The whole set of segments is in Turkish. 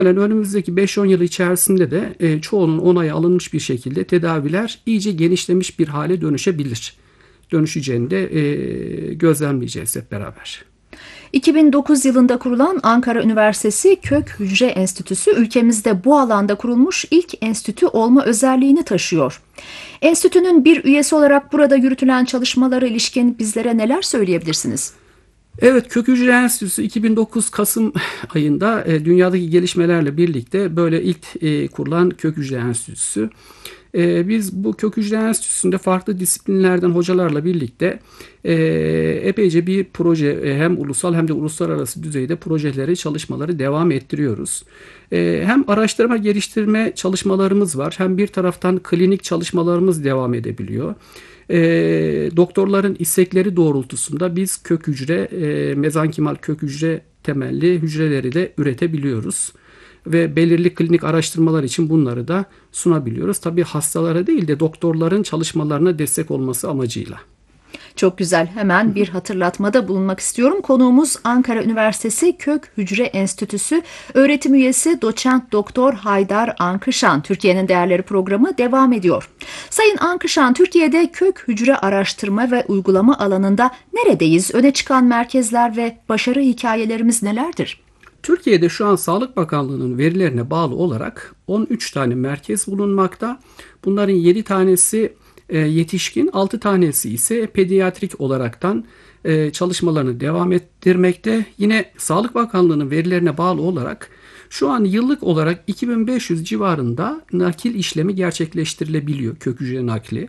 Önümüzdeki 5-10 yıl içerisinde de çoğunun onayı alınmış bir şekilde tedaviler iyice genişlemiş bir hale dönüşebilir. Dönüşeceğini de gözlemleyeceğiz hep beraber. 2009 yılında kurulan Ankara Üniversitesi Kök Hücre Enstitüsü ülkemizde bu alanda kurulmuş ilk enstitü olma özelliğini taşıyor. Enstitünün bir üyesi olarak burada yürütülen çalışmalara ilişkin bizlere neler söyleyebilirsiniz? Evet, Kök Hücre Enstitüsü 2009 Kasım ayında dünyadaki gelişmelerle birlikte böyle ilk kurulan Kök Hücre Enstitüsü. Biz bu Kök Hücre Enstitüsü'nde farklı disiplinlerden hocalarla birlikte epeyce bir proje hem ulusal hem de uluslararası düzeyde projeleri, çalışmaları devam ettiriyoruz. Hem araştırma geliştirme çalışmalarımız var, hem bir taraftan klinik çalışmalarımız devam edebiliyor. Doktorların istekleri doğrultusunda biz kök hücre, mezankimal kök hücre temelli hücreleri de üretebiliyoruz. Ve belirli klinik araştırmalar için bunları da sunabiliyoruz. Tabii hastalara değil de doktorların çalışmalarına destek olması amacıyla. Çok güzel. Hemen bir hatırlatmada bulunmak istiyorum. Konuğumuz Ankara Üniversitesi Kök Hücre Enstitüsü öğretim üyesi Doçent Doktor Haydar Ankışan. Türkiye'nin Değerleri programı devam ediyor. Sayın Ankışan, Türkiye'de kök hücre araştırma ve uygulama alanında neredeyiz? Öne çıkan merkezler ve başarı hikayelerimiz nelerdir? Türkiye'de şu an Sağlık Bakanlığı'nın verilerine bağlı olarak 13 tane merkez bulunmakta. Bunların 7 tanesi yetişkin, 6 tanesi ise pediatrik olaraktan çalışmalarını devam ettirmekte. Yine Sağlık Bakanlığı'nın verilerine bağlı olarak şu an yıllık olarak 2500 civarında nakil işlemi gerçekleştirilebiliyor, kök hücre nakli.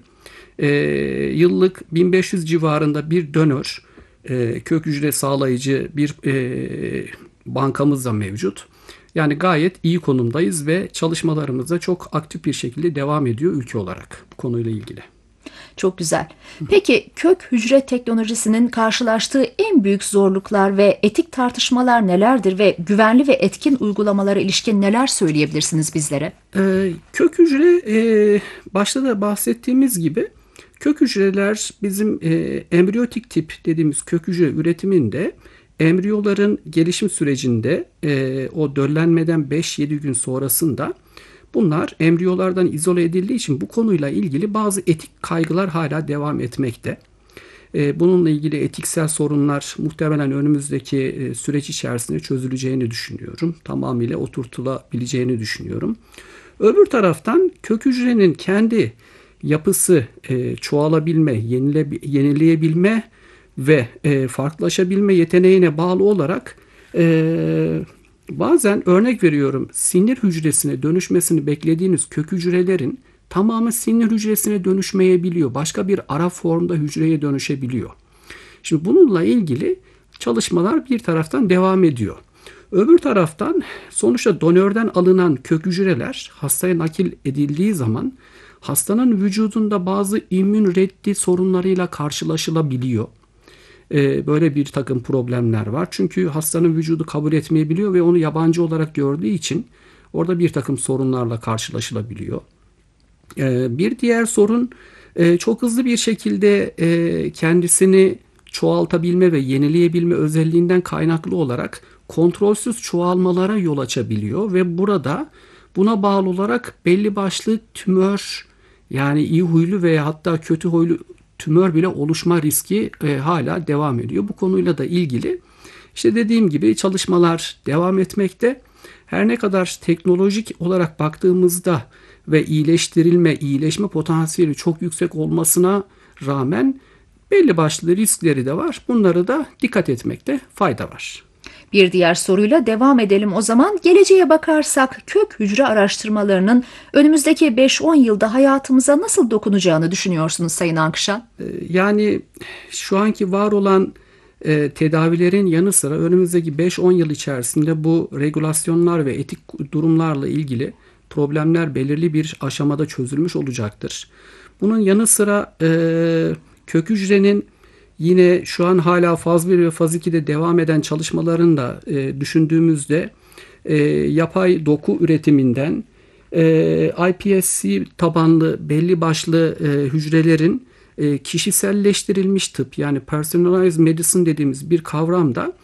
Yıllık 1500 civarında bir donör, kök hücre sağlayıcı bir bankamız da mevcut. Yani gayet iyi konumdayız ve çalışmalarımız da çok aktif bir şekilde devam ediyor ülke olarak bu konuyla ilgili. Çok güzel. Peki kök hücre teknolojisinin karşılaştığı en büyük zorluklar ve etik tartışmalar nelerdir ve güvenli ve etkin uygulamalara ilişkin neler söyleyebilirsiniz bizlere? Kök hücre başta da bahsettiğimiz gibi kök hücreler bizim embriyotik tip dediğimiz kök hücre üretiminde embriyoların gelişim sürecinde o döllenmeden 5-7 gün sonrasında bunlar embriyolardan izole edildiği için bu konuyla ilgili bazı etik kaygılar hala devam etmekte. Bununla ilgili etiksel sorunlar muhtemelen önümüzdeki süreç içerisinde çözüleceğini düşünüyorum. Tamamıyla oturtulabileceğini düşünüyorum. Öbür taraftan kök hücrenin kendi yapısı çoğalabilme, yenileyebilme ve farklılaşabilme yeteneğine bağlı olarak bazen örnek veriyorum sinir hücresine dönüşmesini beklediğiniz kök hücrelerin tamamı sinir hücresine dönüşmeyebiliyor. Başka bir ara formda hücreye dönüşebiliyor. Şimdi bununla ilgili çalışmalar bir taraftan devam ediyor. Öbür taraftan sonuçta donörden alınan kök hücreler hastaya nakil edildiği zaman hastanın vücudunda bazı immün reddi sorunlarıyla karşılaşılabiliyor. Böyle bir takım problemler var. Çünkü hastanın vücudu kabul etmeyebiliyor ve onu yabancı olarak gördüğü için orada bir takım sorunlarla karşılaşılabiliyor. Bir diğer sorun çok hızlı bir şekilde kendisini çoğaltabilme ve yenileyebilme özelliğinden kaynaklı olarak kontrolsüz çoğalmalara yol açabiliyor ve buna bağlı olarak belli başlı tümör, yani iyi huylu veya hatta kötü huylu tümör bile oluşma riski hala devam ediyor. Bu konuyla da ilgili işte dediğim gibi çalışmalar devam etmekte. Her ne kadar teknolojik olarak baktığımızda ve iyileşme potansiyeli çok yüksek olmasına rağmen belli başlı riskleri de var. Bunları da dikkat etmekte fayda var. Bir diğer soruyla devam edelim o zaman. Geleceğe bakarsak kök hücre araştırmalarının önümüzdeki 5-10 yılda hayatımıza nasıl dokunacağını düşünüyorsunuz Sayın Ankışan? Yani şu anki var olan tedavilerin yanı sıra önümüzdeki 5-10 yıl içerisinde bu regülasyonlar ve etik durumlarla ilgili problemler belirli bir aşamada çözülmüş olacaktır. Bunun yanı sıra kök hücrenin yine şu an hala faz 1 ve faz 2'de devam eden çalışmalarını da düşündüğümüzde yapay doku üretiminden iPSC tabanlı belli başlı hücrelerin kişiselleştirilmiş tıp, yani personalized medicine dediğimiz bir kavramda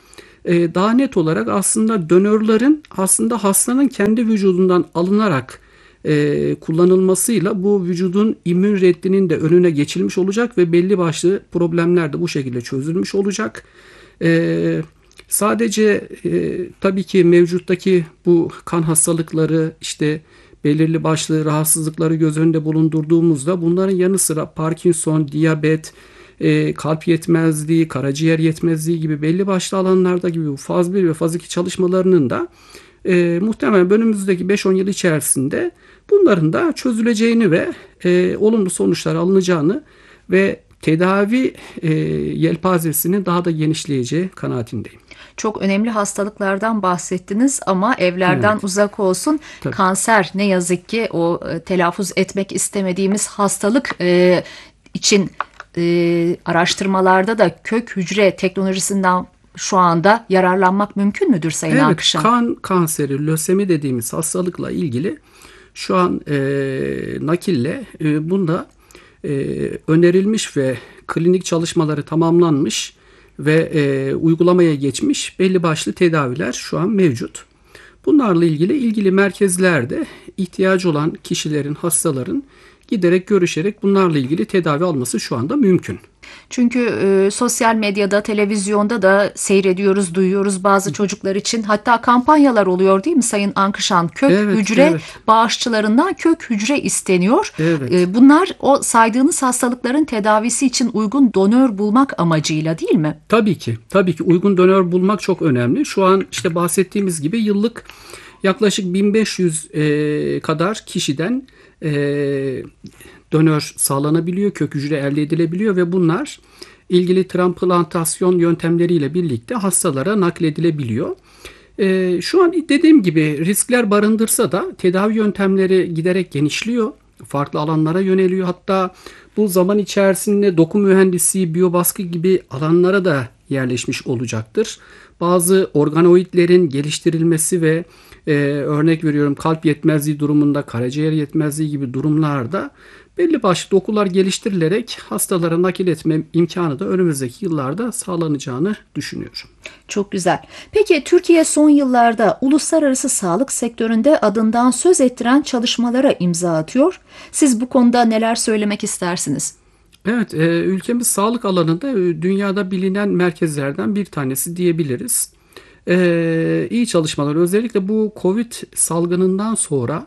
daha net olarak aslında donörlerin aslında hastanın kendi vücudundan alınarak kullanılmasıyla bu vücudun immün reddinin de önüne geçilmiş olacak ve belli başlı problemler de bu şekilde çözülmüş olacak. Sadece tabii ki mevcuttaki bu kan hastalıkları, işte belirli başlı rahatsızlıkları göz önünde bulundurduğumuzda bunların yanı sıra Parkinson, diyabet, kalp yetmezliği, karaciğer yetmezliği gibi belli başlı alanlarda gibi bu faz 1 ve faz 2 çalışmalarının da muhtemelen önümüzdeki 5-10 yıl içerisinde bunların da çözüleceğini ve olumlu sonuçlar alınacağını ve tedavi yelpazesinin daha da genişleyeceği kanaatindeyim. Çok önemli hastalıklardan bahsettiniz ama evlerden Evet. uzak olsun. Tabii. Kanser ne yazık ki o telaffuz etmek istemediğimiz hastalık için araştırmalarda da kök hücre teknolojisinden şu anda yararlanmak mümkün müdür Sayın Evet, Ankışan? kan kanseri, lösemi dediğimiz hastalıkla ilgili şu an nakille bunda önerilmiş ve klinik çalışmaları tamamlanmış ve uygulamaya geçmiş belli başlı tedaviler şu an mevcut. Bunlarla ilgili merkezlerde ihtiyacı olan kişilerin, hastaların giderek görüşerek bunlarla ilgili tedavi alması şu anda mümkün. Çünkü sosyal medyada, televizyonda da seyrediyoruz, duyuyoruz bazı çocuklar için. Hatta kampanyalar oluyor değil mi Sayın Ankışan? Kök Evet, hücre evet. bağışçılarından kök hücre isteniyor. Evet. Bunlar o saydığınız hastalıkların tedavisi için uygun donör bulmak amacıyla değil mi? Tabii ki uygun donör bulmak çok önemli. Şu an işte bahsettiğimiz gibi yıllık yaklaşık 1500 kadar kişiden donör sağlanabiliyor, kök hücre elde edilebiliyor ve bunlar ilgili transplantasyon yöntemleriyle birlikte hastalara nakledilebiliyor. Şu an dediğim gibi riskler barındırsa da tedavi yöntemleri giderek genişliyor. Farklı alanlara yöneliyor. Hatta bu zaman içerisinde doku mühendisliği, biyobaskı gibi alanlara da yerleşmiş olacaktır. Bazı organoidlerin geliştirilmesi ve örnek veriyorum kalp yetmezliği durumunda, karaciğer yetmezliği gibi durumlarda belli başlı dokular geliştirilerek hastalara nakil etme imkanı da önümüzdeki yıllarda sağlanacağını düşünüyorum. Çok güzel. Peki Türkiye son yıllarda uluslararası sağlık sektöründe adından söz ettiren çalışmalara imza atıyor. Siz bu konuda neler söylemek istersiniz? Evet, ülkemiz sağlık alanında dünyada bilinen merkezlerden bir tanesi diyebiliriz. İyi çalışmalar, özellikle bu Covid salgınından sonra,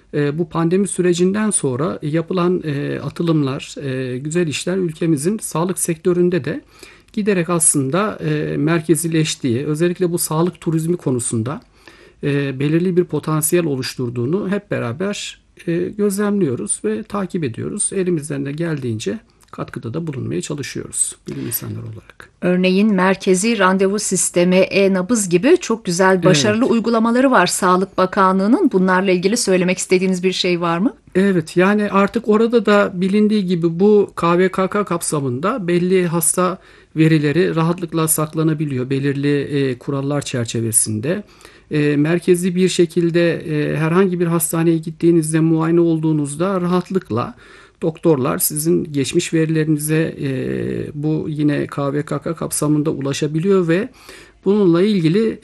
bu pandemi sürecinden sonra yapılan atılımlar, güzel işler ülkemizin sağlık sektöründe de giderek aslında merkezileştiği, özellikle bu sağlık turizmi konusunda belirli bir potansiyel oluşturduğunu hep beraber gözlemliyoruz ve takip ediyoruz. Elimizden de geldiğince katkıda da bulunmaya çalışıyoruz bilim insanları olarak. Örneğin merkezi randevu sistemi, e-nabız gibi çok güzel, başarılı uygulamaları var Sağlık Bakanlığı'nın. Bunlarla ilgili söylemek istediğiniz bir şey var mı? Evet, yani artık orada da bilindiği gibi bu KVKK kapsamında belli hasta verileri rahatlıkla saklanabiliyor belirli kurallar çerçevesinde. Merkezi bir şekilde herhangi bir hastaneye gittiğinizde, muayene olduğunuzda rahatlıkla doktorlar sizin geçmiş verilerinize bu yine KVKK kapsamında ulaşabiliyor ve bununla ilgili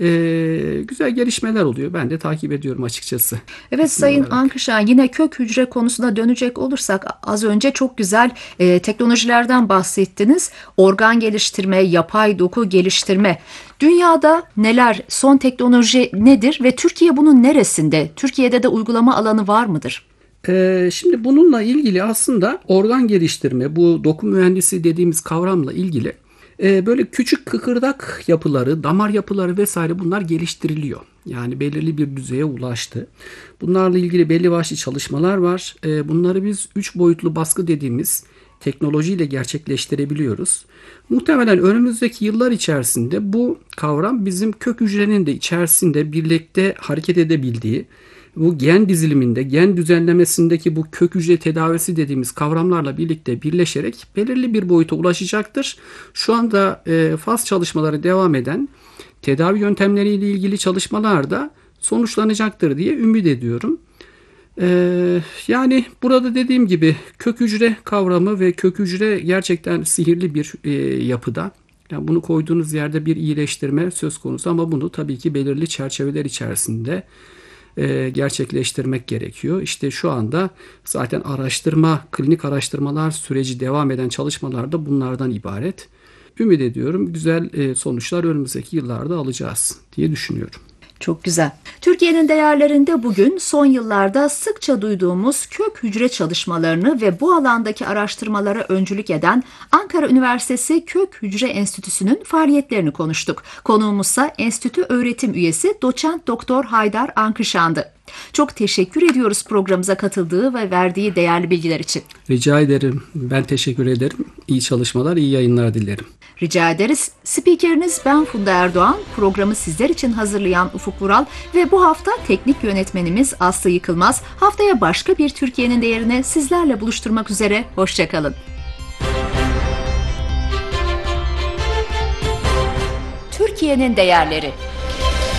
güzel gelişmeler oluyor. Ben de takip ediyorum açıkçası. Evet Kısmi Sayın olarak. Ankışan, yine kök hücre konusuna dönecek olursak az önce çok güzel teknolojilerden bahsettiniz. Organ geliştirme, yapay doku geliştirme. Dünyada neler, son teknoloji nedir ve Türkiye bunun neresinde? Türkiye'de de uygulama alanı var mıdır? Şimdi bununla ilgili aslında organ geliştirme, bu doku mühendisi dediğimiz kavramla ilgili böyle küçük kıkırdak yapıları, damar yapıları vesaire bunlar geliştiriliyor. Yani belirli bir düzeye ulaştı. Bunlarla ilgili belli başlı çalışmalar var. Bunları biz 3 boyutlu baskı dediğimiz teknolojiyle gerçekleştirebiliyoruz. Muhtemelen önümüzdeki yıllar içerisinde bu kavram bizim kök hücrenin de içerisinde birlikte hareket edebildiği, bu gen diziliminde, gen düzenlemesindeki bu kök hücre tedavisi dediğimiz kavramlarla birlikte birleşerek belirli bir boyuta ulaşacaktır. Şu anda faz çalışmaları devam eden tedavi yöntemleriyle ilgili çalışmalar da sonuçlanacaktır diye ümit ediyorum. Yani burada dediğim gibi kök hücre kavramı ve kök hücre gerçekten sihirli bir yapıda. Yani bunu koyduğunuz yerde bir iyileştirme söz konusu ama bunu tabii ki belirli çerçeveler içerisinde gerçekleştirmek gerekiyor. İşte şu anda zaten klinik araştırmalar süreci devam eden çalışmalar da bunlardan ibaret. Ümit ediyorum güzel sonuçlar önümüzdeki yıllarda alacağız diye düşünüyorum. Çok güzel. Türkiye'nin değerlerinde bugün son yıllarda sıkça duyduğumuz kök hücre çalışmalarını ve bu alandaki araştırmalara öncülük eden Ankara Üniversitesi Kök Hücre Enstitüsü'nün faaliyetlerini konuştuk. Konuğumuzsa enstitü öğretim üyesi doçent doktor Haydar Ankışan'dı. Çok teşekkür ediyoruz programımıza katıldığı ve verdiği değerli bilgiler için. Rica ederim. Ben teşekkür ederim. İyi çalışmalar, iyi yayınlar dilerim. Rica ederiz. Spikeriniz ben Funda Erdoğan. Programı sizler için hazırlayan Ufuk Vural ve bu hafta teknik yönetmenimiz Aslı Yıkılmaz. Haftaya başka bir Türkiye'nin değerine sizlerle buluşturmak üzere. Hoşça kalın. Türkiye'nin değerleri.